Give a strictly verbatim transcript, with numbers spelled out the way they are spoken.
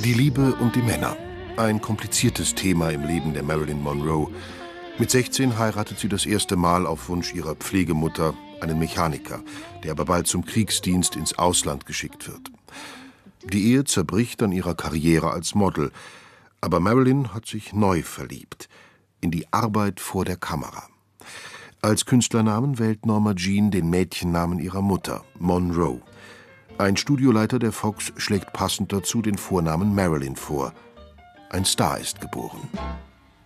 Die Liebe und die Männer. Ein kompliziertes Thema im Leben der Marilyn Monroe. Mit sechzehn heiratet sie das erste Mal auf Wunsch ihrer Pflegemutter einen Mechaniker, der aber bald zum Kriegsdienst ins Ausland geschickt wird. Die Ehe zerbricht an ihrer Karriere als Model. Aber Marilyn hat sich neu verliebt. In die Arbeit vor der Kamera. Als Künstlernamen wählt Norma Jean den Mädchennamen ihrer Mutter, Monroe. Ein Studioleiter der Fox schlägt passend dazu den Vornamen Marilyn vor. Ein Star ist geboren.